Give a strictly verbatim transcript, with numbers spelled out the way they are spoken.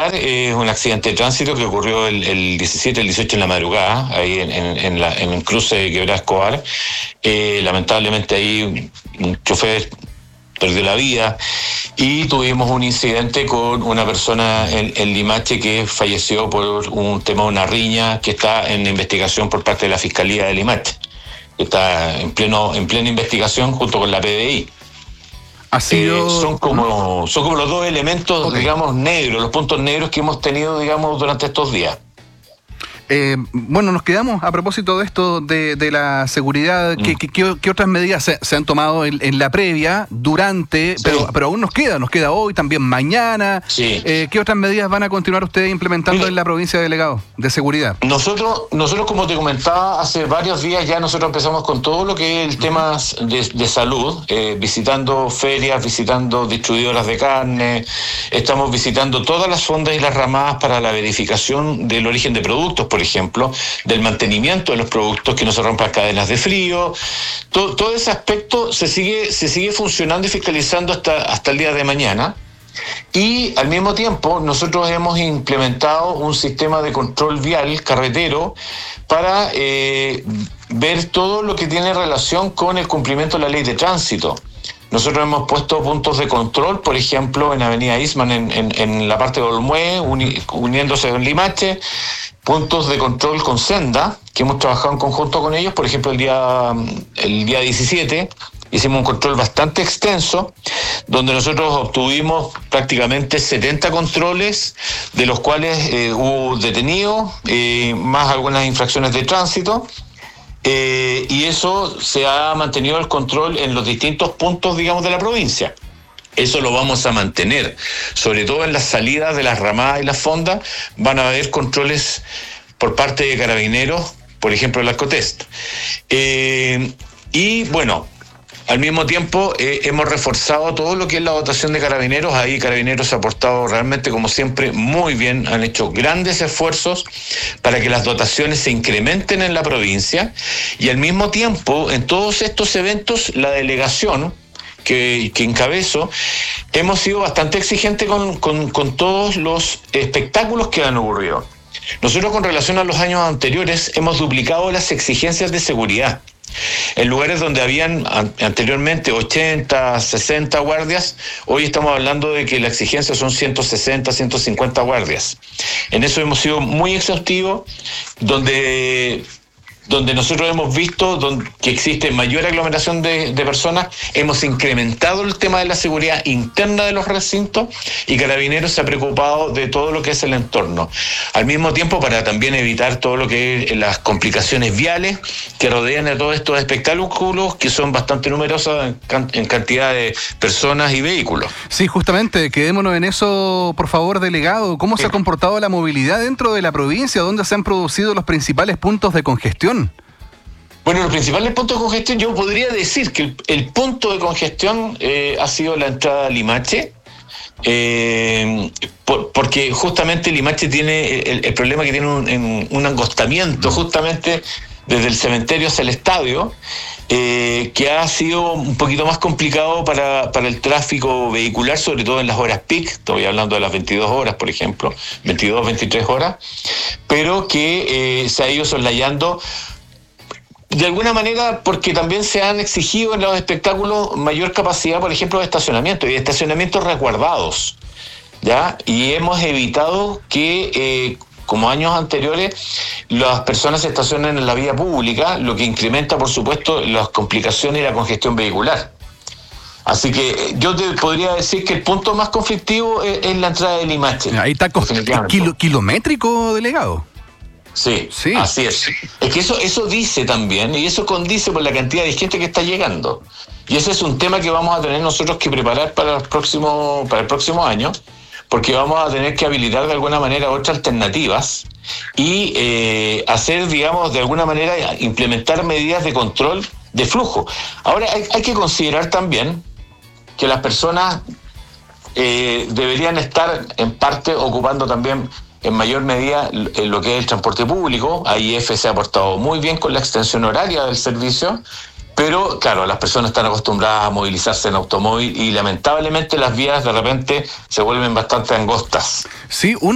particular es un accidente de tránsito que ocurrió el, el diecisiete, el dieciocho en la madrugada, ahí en, en, en, la, en el cruce de Quebrada Escobar. Eh, lamentablemente ahí un chofer perdió la vida y tuvimos un incidente con una persona en, en Limache que falleció por un tema de una riña que está en investigación por parte de la Fiscalía de Limache. Está en pleno en plena investigación junto con la P D I. Ha sido... eh, son como son como los dos elementos, okay, digamos, negros, los puntos negros que hemos tenido, digamos, durante estos días. Eh, bueno, nos quedamos a propósito de esto de, de la seguridad. ¿Qué, qué, qué otras medidas se, se han tomado en, en la previa, durante, sí, pero, pero aún nos queda, nos queda hoy, también mañana? Sí. Eh, ¿Qué otras medidas van a continuar ustedes implementando Mira, en la provincia de Delegado de seguridad? Nosotros, nosotros como te comentaba, hace varios días ya nosotros empezamos con todo lo que es el tema de, de salud, eh, visitando ferias, visitando distribuidoras de carne, estamos visitando todas las fondas y las ramadas para la verificación del origen de productos, por ejemplo, del mantenimiento de los productos, que no se rompan cadenas de frío. Todo, todo ese aspecto se sigue, se sigue funcionando y fiscalizando hasta, hasta el día de mañana. Y al mismo tiempo nosotros hemos implementado un sistema de control vial carretero para eh, ver todo lo que tiene relación con el cumplimiento de la ley de tránsito. Nosotros hemos puesto puntos de control, por ejemplo, en Avenida Eastman, en, en, en la parte de Olmué, uni, uniéndose con Limache, puntos de control con Senda, que hemos trabajado en conjunto con ellos. Por ejemplo, el día, el día diecisiete hicimos un control bastante extenso, donde nosotros obtuvimos prácticamente setenta controles, de los cuales eh, hubo detenidos, eh, más algunas infracciones de tránsito. Eh, y eso se ha mantenido el control en los distintos puntos, digamos, de la provincia. Eso lo vamos a mantener, sobre todo en las salidas de las ramadas y las fondas van a haber controles por parte de Carabineros, por ejemplo el Alcotest. Eh, y bueno, al mismo tiempo eh, hemos reforzado todo lo que es la dotación de Carabineros. Ahí Carabineros ha aportado realmente, como siempre, muy bien. Han hecho grandes esfuerzos para que las dotaciones se incrementen en la provincia, y al mismo tiempo, en todos estos eventos, la delegación que, que encabezo, hemos sido bastante exigentes con, con, con todos los espectáculos que han ocurrido. Nosotros, con relación a los años anteriores, hemos duplicado las exigencias de seguridad. En lugares donde habían anteriormente ochenta, sesenta guardias, hoy estamos hablando de que la exigencia son ciento sesenta, ciento cincuenta guardias. En eso hemos sido muy exhaustivos, donde... donde nosotros hemos visto donde, que existe mayor aglomeración de, de personas, hemos incrementado el tema de la seguridad interna de los recintos, y Carabineros se ha preocupado de todo lo que es el entorno. Al mismo tiempo, para también evitar todo lo que es las complicaciones viales que rodean a todos estos espectáculos, que son bastante numerosas en, en cantidad de personas y vehículos. Sí, justamente, quedémonos en eso, por favor, delegado. ¿Cómo sí. se ha comportado la movilidad dentro de la provincia? ¿Dónde se han producido los principales puntos de congestión? Bueno, los principales puntos de congestión, yo podría decir que el, el punto de congestión eh, ha sido la entrada a Limache, eh, por, porque justamente Limache tiene el, el problema que tiene un, un angostamiento justamente desde el cementerio hacia el estadio, eh, que ha sido un poquito más complicado para, para el tráfico vehicular, sobre todo en las horas peak. Estoy hablando de las veintidós horas, por ejemplo, veintidós, veintitrés horas, pero que eh, se ha ido soslayando de alguna manera, porque también se han exigido en los espectáculos mayor capacidad, por ejemplo, de estacionamiento y de estacionamientos resguardados, ¿ya? Y hemos evitado que, eh, como años anteriores, las personas se estacionen en la vía pública, lo que incrementa, por supuesto, las complicaciones y la congestión vehicular. Así que yo te podría decir que el punto más conflictivo es, es la entrada de Limache. Ahí está kilo, kilométrico, delegado. Sí, sí, así es. Es que eso eso dice también, y eso condice por la cantidad de gente que está llegando. Y ese es un tema que vamos a tener nosotros que preparar para el próximo, para el próximo año, porque vamos a tener que habilitar de alguna manera otras alternativas y eh, hacer, digamos, de alguna manera implementar medidas de control de flujo. Ahora hay, hay que considerar también que las personas eh, deberían estar en parte ocupando también en mayor medida en lo que es el transporte público. A I F se ha portado muy bien con la extensión horaria del servicio, pero claro, las personas están acostumbradas a movilizarse en automóvil y lamentablemente las vías de repente se vuelven bastante angostas. Sí,